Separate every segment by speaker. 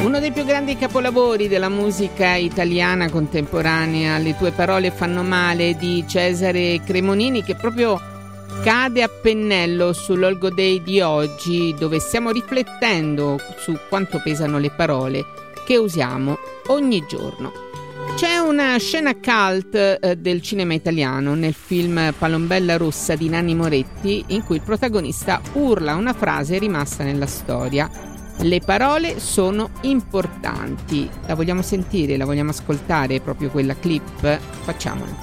Speaker 1: Uno dei più grandi capolavori della musica italiana contemporanea, Le tue parole fanno male, di Cesare Cremonini, che proprio cade a pennello sull'Olgo Day di oggi, dove stiamo riflettendo su quanto pesano le parole che usiamo ogni giorno. C'è una scena cult del cinema italiano nel film Palombella rossa di Nanni Moretti, in cui il protagonista urla una frase rimasta nella storia: le parole sono importanti. La vogliamo sentire, la vogliamo ascoltare, proprio quella clip? Facciamola.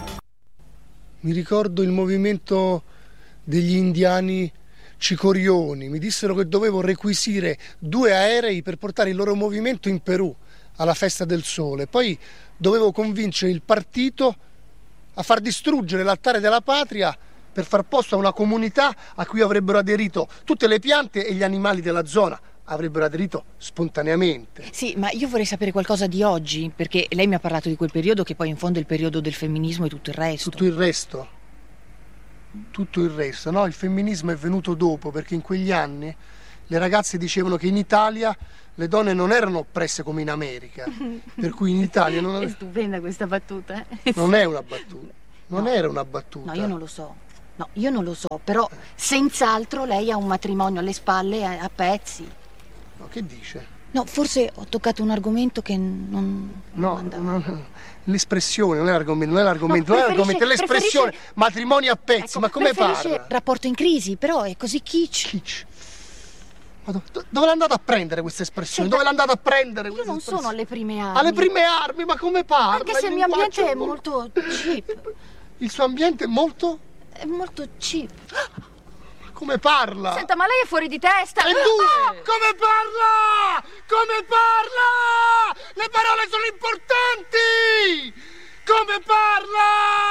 Speaker 2: Mi ricordo il movimento degli indiani Cicorioni. Mi dissero che dovevo requisire 2 aerei per portare il loro movimento in Perù alla Festa del Sole. Poi dovevo convincere il partito a far distruggere l'altare della patria per far posto a una comunità a cui avrebbero aderito tutte le piante e gli animali della zona. Avrebbero aderito spontaneamente.
Speaker 3: Sì, ma io vorrei sapere qualcosa di oggi, perché lei mi ha parlato di quel periodo che poi in fondo è il periodo del femminismo e tutto il resto.
Speaker 2: Tutto il resto? Tutto il resto, no? Il femminismo è venuto dopo, perché in quegli anni le ragazze dicevano che in Italia le donne non erano oppresse come in America, per cui in Italia non...
Speaker 3: È stupenda questa battuta.
Speaker 2: Non è una battuta, non era una battuta.
Speaker 3: No, io non lo so. No, io non lo so, però senz'altro lei ha un matrimonio alle spalle a pezzi.
Speaker 2: No, che dice?
Speaker 3: No, forse ho toccato un argomento che non andava.
Speaker 2: No. L'espressione non è l'argomento, non è l'argomento, è l'espressione. Matrimoni a pezzi, ecco, ma come parla?
Speaker 3: Rapporto in crisi, però è così kitsch.
Speaker 2: Kitsch. Ma dove l'è andata a prendere questa espressione? Dove l'è andata a prendere questa espressione?
Speaker 3: Io non sono alle prime armi.
Speaker 2: Alle prime armi, ma come parla?
Speaker 3: Anche se il mio ambiente è molto cheap.
Speaker 2: Il suo ambiente è molto?
Speaker 3: È molto cheap.
Speaker 2: Come parla?
Speaker 3: Senta, ma lei è fuori di testa!
Speaker 2: E due! Come parla? Come parla? Le parole sono importanti! Come parla?